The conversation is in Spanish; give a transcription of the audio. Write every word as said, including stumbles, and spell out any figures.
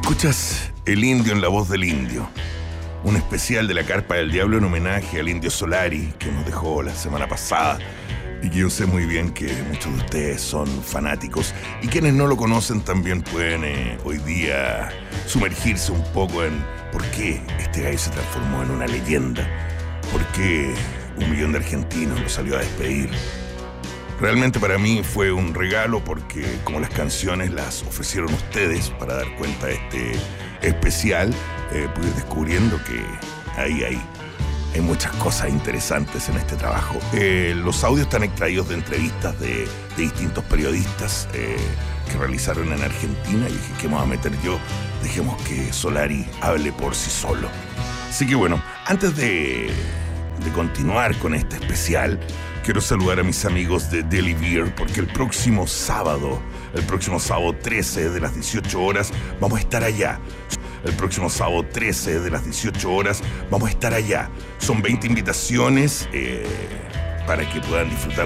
Escuchas El Indio en la voz del Indio, un especial de la Carpa del Diablo en homenaje al Indio Solari que nos dejó la semana pasada y que yo sé muy bien que muchos de ustedes son fanáticos y quienes no lo conocen también pueden eh, hoy día sumergirse un poco en por qué este gallo se transformó en una leyenda, por qué un millón de argentinos lo salió a despedir. Realmente para mí fue un regalo porque como las canciones las ofrecieron ustedes para dar cuenta de este especial, eh, pude ir descubriendo que ahí hay, hay muchas cosas interesantes en este trabajo. Eh, los audios están extraídos de entrevistas de, de distintos periodistas eh, que realizaron en Argentina y dije, ¿qué me voy a meter yo? Dejemos que Solari hable por sí solo. Así que bueno, antes de, de continuar con este especial, quiero saludar a mis amigos de Deli Beer porque el próximo sábado, el próximo sábado trece de las dieciocho horas, vamos a estar allá. El próximo sábado trece de las dieciocho horas, vamos a estar allá. Son veinte invitaciones eh, para que puedan disfrutar